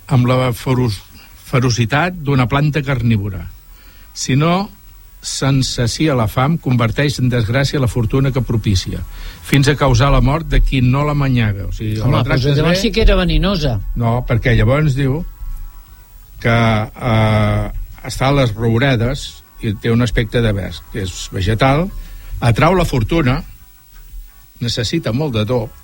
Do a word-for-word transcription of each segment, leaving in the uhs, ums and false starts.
amb la feroç, ferocitat d'una planta carnívora. Si no se'n sacia la fam, converteix en desgràcia la fortuna que propicia, fins a causar la mort de qui no la manyaga. O sigui, home, o la doncs llavors sí que era veninosa. No, perquè llavors diu que eh, està a les rouredes i té un aspecte de verd, que és vegetal, atrau la fortuna, necessita molt de to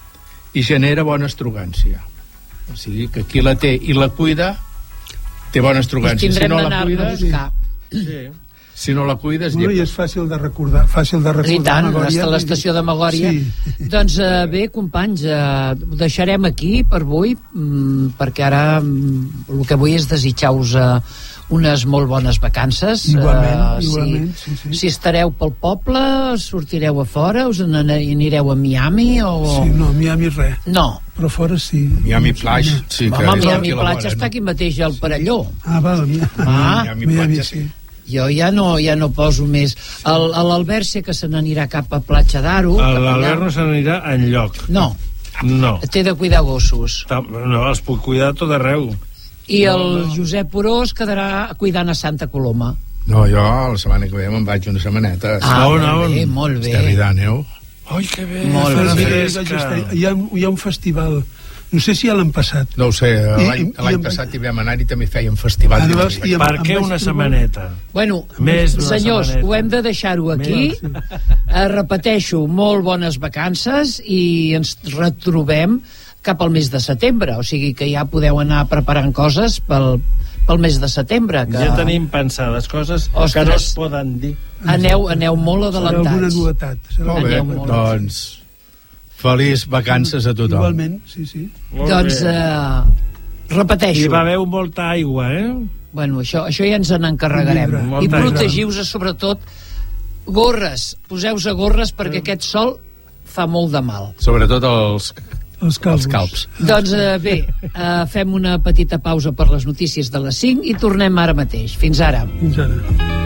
i genera bona estrogància. O sigui, que qui la té i la cuida té bona estrogància. Pues tindrem si no d'anar-la la cuida, a buscar. Sí. Si no la cuides, bueno, i és fàcil de recordar, fàcil de recordar. I tant, hasta l'estació de Magòria. Sí. Doncs eh, bé, companys, eh, ho deixarem aquí per avui, mm, perquè ara mm, el que vull és desitjar-vos eh, unes molt bones vacances. Igualment, eh, igualment, si, sí, sí. Si estareu pel poble, sortireu a fora, us n'anireu a Miami o... Sí, no, Miami res. No. Però fora sí. Miami Plage, sí. Home, Que Miami Plage està aquí mateix al Parelló. Ah, val, Miami. Ah, Miami Miami, Plage, sí. Jo ja no, ja no poso més. El- L'Albert sé que se n'anirà cap a Platja d'Aro. cap allà. L'Albert no se n'anirà enlloc. No, No. té de cuidar gossos. Ta- No, els puc cuidar a tot arreu. I No, el no. Josep Orós quedarà cuidant a Santa Coloma. No, jo la setmana que ve me'n vaig una setmaneta. Ah, on, molt on? bé, molt bé. Terri d'Àneu. Ai, que bé. Molt Farà bé. bé, fresca. vaig estar- Hi ha, hi ha un festival, no sé si ja l'han passat. No ho sé, I- l'any i- l'any i- passat hi vam anar i també feien festivals. Ah, i veus? I- Per em què vaig una trobar- setmaneta? Bueno, Més d'una senyors, setmaneta. ho hem de deixar-ho aquí. Eh, repeteixo, molt bones vacances i ens retrobem cap al mes de setembre, o sigui que ja podeu anar preparant coses pel, pel mes de setembre. Que Ja tenim pensades coses Ostres. que no es poden dir. Aneu, aneu molt Serà alguna adelantats. novetat. Serà Molt bé, Aneu molt. doncs feliç vacances a tothom. Igualment, sí, sí. Molt Doncs, bé. eh, repeteixo. I beveu molta aigua, eh? Bueno, això, això ja ens n'encarregarem. Llibre. I Molta protegiu-vos, sobretot, gorres. Poseu-vos a gorres perquè aquest sol fa molt de mal. Sobretot els, Els calvos. els calps. Doncs eh, bé, eh, fem una petita pausa per les notícies de les cinc i tornem ara mateix. Fins ara. Fins ara.